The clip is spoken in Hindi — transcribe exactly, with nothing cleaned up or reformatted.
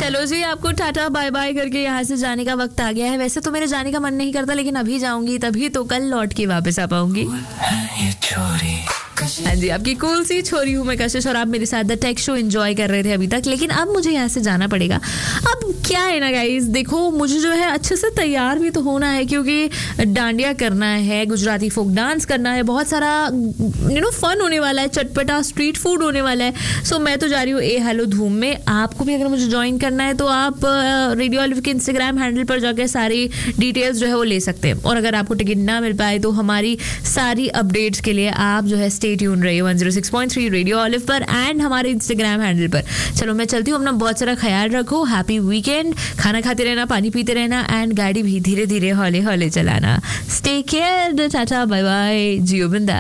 चलो जी, आपको टाटा बाय बाय करके यहाँ से जाने का वक्त आ गया है. वैसे तो मेरे जाने का मन नहीं करता, लेकिन अभी जाऊंगी तभी तो कल लौट के वापस आ पाऊंगी. हाँ जी, आपकी कूल सी छोरी हूँ मैं कशिश, और आप मेरे साथ द टेक शो एंजॉय कर रहे थे अभी तक. लेकिन अब मुझे यहाँ से जाना पड़ेगा. अब क्या है ना गाइस, देखो मुझे जो है अच्छे से तैयार भी तो होना है, क्योंकि डांडिया करना है, गुजराती फोक डांस करना है, बहुत सारा यू नो फन होने वाला है, चटपटा स्ट्रीट फूड होने वाला है. सो मैं तो जा रही हूँ ए हेलो धूम में. आपको भी अगर मुझे ज्वाइन करना है तो आप रेडियो ऑलिव के इंस्टाग्राम हैंडल पर जाकर सारी डिटेल्स जो है वो ले सकते हैं. और अगर आपको टिकट ना मिल पाए तो हमारी सारी अपडेट्स के लिए आप जो है स्टे ट्यून रहिए one zero six point three radio olive पर एंड हमारे इंस्टाग्राम हैंडल पर. चलो मैं चलती हूँ, अपना बहुत सारा ख्याल रखो. Happy weekend. खाना खाते रहना, पानी पीते रहना एंड गाड़ी भी धीरे धीरे हौले हौले चलाना. Stay care. Tata bye bye. जियो बिंदास.